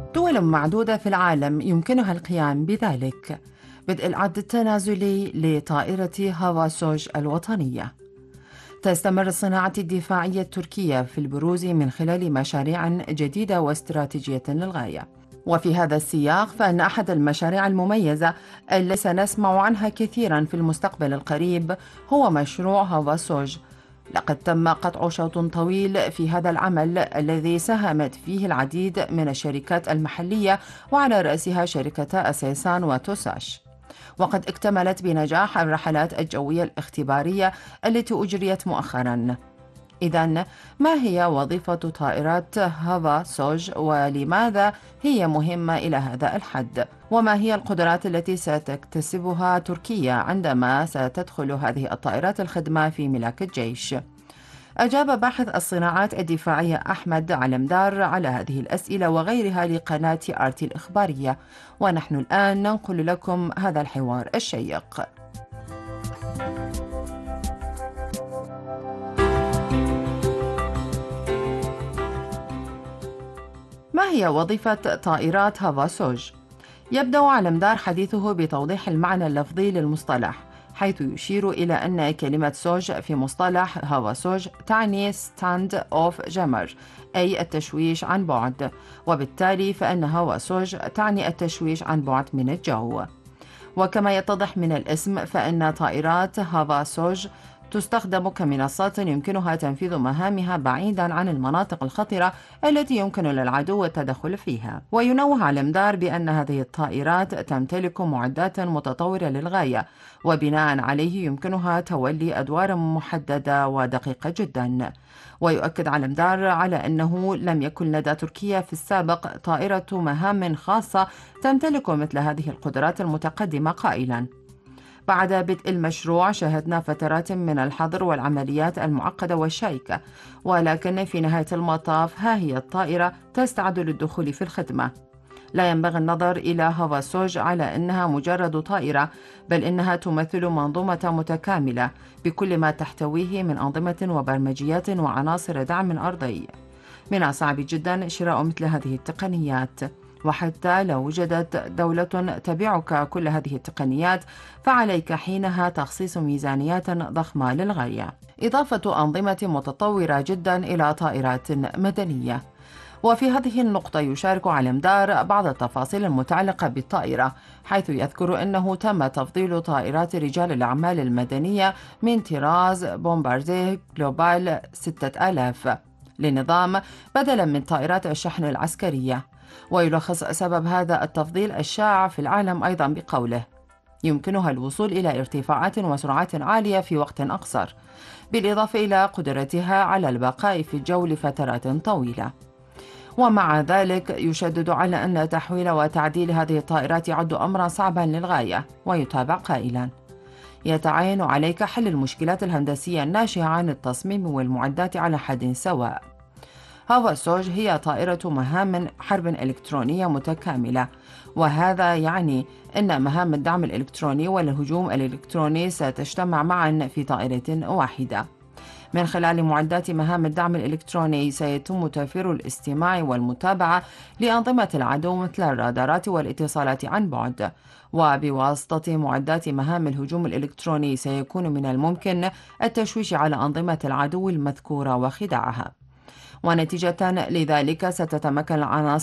دول معدودة في العالم يمكنها القيام بذلك. بدء العد التنازلي لطائرة هافاسوج الوطنية. تستمر الصناعة الدفاعية التركية في البروز من خلال مشاريع جديدة واستراتيجية للغاية. وفي هذا السياق فإن أحد المشاريع المميزة التي سنسمع عنها كثيرا في المستقبل القريب هو مشروع هافاسوج. لقد تم قطع شوط طويل في هذا العمل الذي ساهمت فيه العديد من الشركات المحلية، وعلى رأسها شركتا أسيسان وتوساش. وقد اكتملت بنجاح الرحلات الجوية الاختبارية التي أجريت مؤخرا. إذن ما هي وظيفة طائرات هافا سوج، ولماذا هي مهمة إلى هذا الحد؟ وما هي القدرات التي ستكتسبها تركيا عندما ستدخل هذه الطائرات الخدمة في ملاك الجيش؟ أجاب باحث الصناعات الدفاعية أحمد علمدار على هذه الأسئلة وغيرها لقناة آرتي الإخبارية، ونحن الآن ننقل لكم هذا الحوار الشيق. ما هي وظيفة طائرات هافاسوج؟ يبدأ علمدار حديثه بتوضيح المعنى اللفظي للمصطلح، حيث يشير إلى أن كلمة سوج في مصطلح هافاسوج تعني stand off jammer، أي التشويش عن بعد، وبالتالي فإن هافاسوج تعني التشويش عن بعد من الجو. وكما يتضح من الاسم فإن طائرات هافاسوج تستخدم كمنصات يمكنها تنفيذ مهامها بعيدا عن المناطق الخطرة التي يمكن للعدو التدخل فيها. وينوه علمدار بأن هذه الطائرات تمتلك معدات متطورة للغاية، وبناء عليه يمكنها تولي أدوار محددة ودقيقة جدا. ويؤكد علمدار على أنه لم يكن لدى تركيا في السابق طائرة مهام خاصة تمتلك مثل هذه القدرات المتقدمة، قائلا: بعد بدء المشروع شهدنا فترات من الحظر والعمليات المعقدة والشائكة، ولكن في نهاية المطاف ها هي الطائرة تستعد للدخول في الخدمة. لا ينبغي النظر إلى هافاسوج على أنها مجرد طائرة، بل إنها تمثل منظومة متكاملة بكل ما تحتويه من أنظمة وبرمجيات وعناصر دعم أرضي. من الصعب جدا شراء مثل هذه التقنيات، وحتى لو وجدت دولة تبيعك كل هذه التقنيات فعليك حينها تخصيص ميزانيات ضخمة للغاية، إضافة أنظمة متطورة جدا إلى طائرات مدنية. وفي هذه النقطة يشارك علمدار بعض التفاصيل المتعلقة بالطائرة، حيث يذكر أنه تم تفضيل طائرات رجال الأعمال المدنية من طراز بومبارديه جلوبال 6000 لنظام بدلا من طائرات الشحن العسكرية. ويلخص سبب هذا التفضيل الشائع في العالم أيضا بقوله: يمكنها الوصول إلى ارتفاعات وسرعات عالية في وقت أقصر، بالإضافة إلى قدرتها على البقاء في الجو لفترات طويلة. ومع ذلك يشدد على أن تحويل وتعديل هذه الطائرات يعد أمرا صعبا للغاية، ويتابع قائلا: يتعين عليك حل المشكلات الهندسية الناشئة عن التصميم والمعدات على حد سواء. هافاسوج هي طائرة مهام حرب إلكترونية متكاملة، وهذا يعني أن مهام الدعم الإلكتروني والهجوم الإلكتروني ستجتمع معا في طائرة واحدة. من خلال معدات مهام الدعم الإلكتروني سيتم توفير الاستماع والمتابعة لأنظمة العدو مثل الرادارات والاتصالات عن بعد. وبواسطة معدات مهام الهجوم الإلكتروني سيكون من الممكن التشويش على أنظمة العدو المذكورة وخداعها. ونتيجة لذلك ستتمكن العناصر